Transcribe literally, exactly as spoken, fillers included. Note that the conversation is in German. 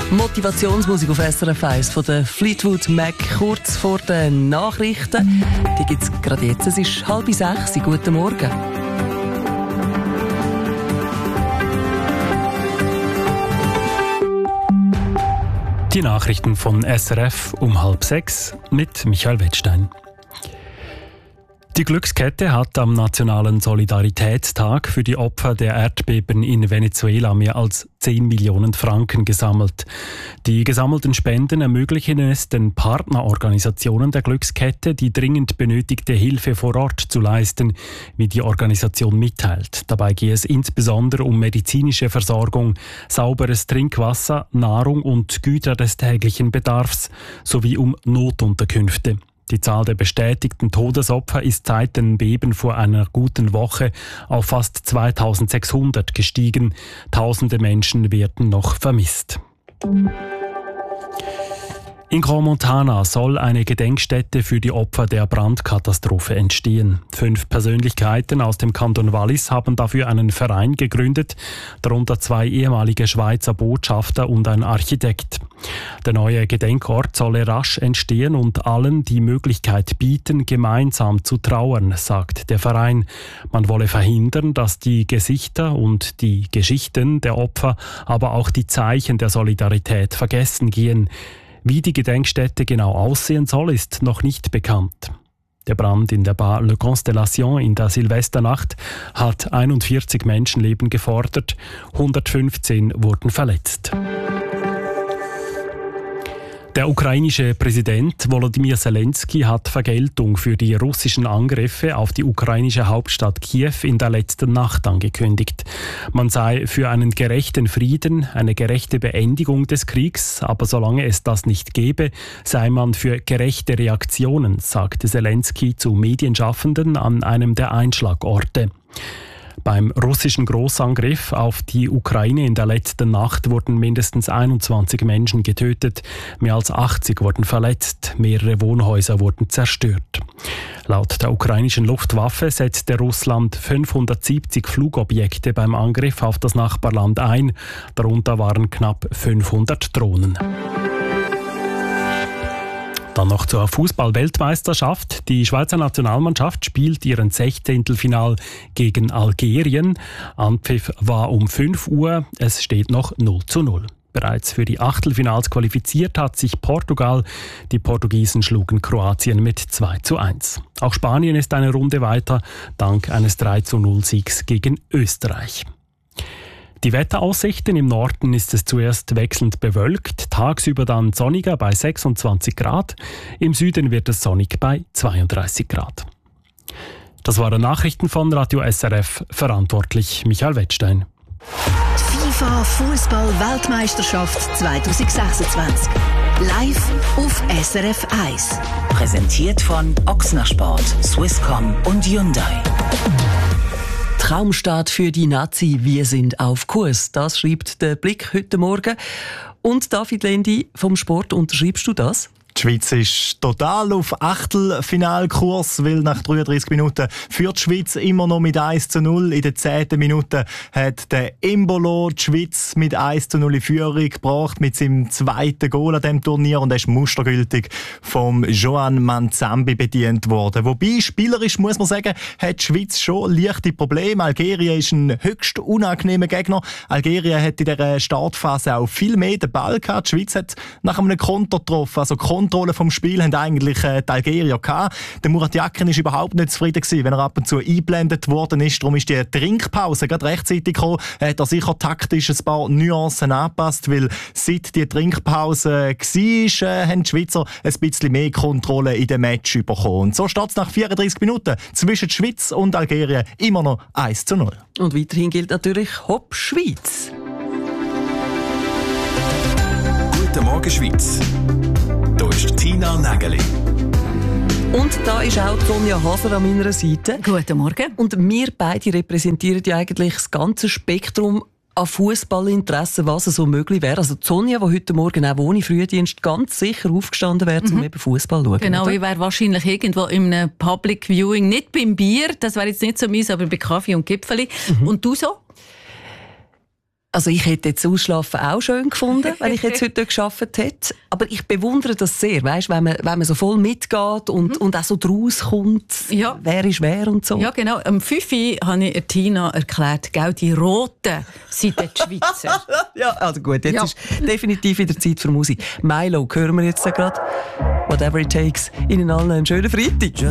Motivationsmusik auf S R F eins von der Fleetwood Mac kurz vor den Nachrichten. Die gibt es gerade jetzt. Es ist halb sechs. Guten Morgen. Die Nachrichten von S R F um halb sechs mit Michael Wettstein. Die Glückskette hat am Nationalen Solidaritätstag für die Opfer der Erdbeben in Venezuela mehr als zehn Millionen Franken gesammelt. Die gesammelten Spenden ermöglichen es den Partnerorganisationen der Glückskette, die dringend benötigte Hilfe vor Ort zu leisten, wie die Organisation mitteilt. Dabei gehe es insbesondere um medizinische Versorgung, sauberes Trinkwasser, Nahrung und Güter des täglichen Bedarfs sowie um Notunterkünfte. Die Zahl der bestätigten Todesopfer ist seit den Beben vor einer guten Woche auf fast zweitausendsechshundert gestiegen. Tausende Menschen werden noch vermisst. In Crans-Montana soll eine Gedenkstätte für die Opfer der Brandkatastrophe entstehen. Fünf Persönlichkeiten aus dem Kanton Wallis haben dafür einen Verein gegründet, darunter zwei ehemalige Schweizer Botschafter und ein Architekt. Der neue Gedenkort solle rasch entstehen und allen die Möglichkeit bieten, gemeinsam zu trauern, sagt der Verein. Man wolle verhindern, dass die Gesichter und die Geschichten der Opfer, aber auch die Zeichen der Solidarität vergessen gehen. Wie die Gedenkstätte genau aussehen soll, ist noch nicht bekannt. Der Brand in der Bar Le Constellation in der Silvesternacht hat einundvierzig Menschenleben gefordert, hundertfünfzehn wurden verletzt. Der ukrainische Präsident Volodymyr Zelensky hat Vergeltung für die russischen Angriffe auf die ukrainische Hauptstadt Kiew in der letzten Nacht angekündigt. Man sei für einen gerechten Frieden, eine gerechte Beendigung des Kriegs, aber solange es das nicht gäbe, sei man für gerechte Reaktionen, sagte Zelensky zu Medienschaffenden an einem der Einschlagorte. Beim russischen Großangriff auf die Ukraine in der letzten Nacht wurden mindestens einundzwanzig Menschen getötet, mehr als achtzig wurden verletzt, mehrere Wohnhäuser wurden zerstört. Laut der ukrainischen Luftwaffe setzte Russland fünfhundertsiebzig Flugobjekte beim Angriff auf das Nachbarland ein, darunter waren knapp fünfhundert Drohnen. Dann noch zur Fußball-Weltmeisterschaft. Die Schweizer Nationalmannschaft spielt ihren Sechzehntelfinal gegen Algerien. Anpfiff war um fünf Uhr. Es steht noch null zu null. Bereits für die Achtelfinals qualifiziert hat sich Portugal. Die Portugiesen schlugen Kroatien mit zwei zu eins. Auch Spanien ist eine Runde weiter, dank eines drei zu null Siegs gegen Österreich. Die Wetteraussichten: im Norden ist es zuerst wechselnd bewölkt, tagsüber dann sonniger bei sechsundzwanzig Grad, im Süden wird es sonnig bei zweiunddreißig Grad. Das waren Nachrichten von Radio S R F, verantwortlich Michael Wettstein. FIFA Fußball-Weltmeisterschaft zwanzig sechsundzwanzig. Live auf S R F eins. Präsentiert von Ochsner Sport, Swisscom und Hyundai. Traumstart für die Nazi, wir sind auf Kurs. Das schreibt der Blick heute Morgen. Und David Lendi vom Sport, unterschreibst du das? Die Schweiz ist total auf Achtelfinalkurs, weil nach dreiunddreißig Minuten führt die Schweiz immer noch mit eins zu null. In der zehnten Minute hat der Embolo die Schweiz mit eins zu null in Führung gebracht, mit seinem zweiten Goal an diesem Turnier. Und er ist mustergültig vom Joan Manzambi bedient worden. Wobei, spielerisch muss man sagen, hat die Schweiz schon leichte Probleme. Algerien ist ein höchst unangenehmer Gegner. Algerien hat in dieser Startphase auch viel mehr den Ball gehabt. Die Schweiz hat nach einem Konter getroffen, also Konter Kontrolle vom Spiel haben eigentlich äh, die Algerier gehabt. Der Murat Yakin ist überhaupt nicht zufrieden gewesen, wenn er ab und zu eingeblendet worden ist. Darum ist die Trinkpause gerade rechtzeitig gekommen. Er hat er sicher taktisch ein paar Nuancen angepasst, weil seit die Trinkpause war, äh, haben die Schweizer ein bisschen mehr Kontrolle in dem Match bekommen. Und so steht es nach vierunddreißig Minuten zwischen Schweiz und Algerien immer noch eins zu null. Und weiterhin gilt natürlich Hopp Schweiz. Guten Morgen Schweiz. Hier ist Tina Nägeli. Und da ist auch Sonja Haser an meiner Seite. Guten Morgen. Und wir beide repräsentieren ja eigentlich das ganze Spektrum an Fußballinteresse, was so möglich wäre. Also Sonja, die heute Morgen auch ohne Frühdienst ganz sicher aufgestanden wäre, um mhm. eben Fußball zu schauen. Genau, oder? Ich wäre wahrscheinlich irgendwo in einem Public Viewing, nicht beim Bier, das wäre jetzt nicht so meins, aber bei Kaffee und Gipfeli. Mhm. Und du so? Also ich hätte jetzt Ausschlafen auch schön gefunden, wenn ich jetzt heute gearbeitet hätte. Aber ich bewundere das sehr, weißt, wenn man, wenn man so voll mitgeht und, mhm. und auch so draus kommt, ja. wer ist wer und so. Ja genau, am fünf Uhr habe ich Tina erklärt, gell, die Roten sind die Schweizer. Ja, also gut, jetzt ja. ist definitiv wieder Zeit für Musik. Milo hören wir jetzt gerade. Whatever it takes. Ihnen allen einen schönen Freitag.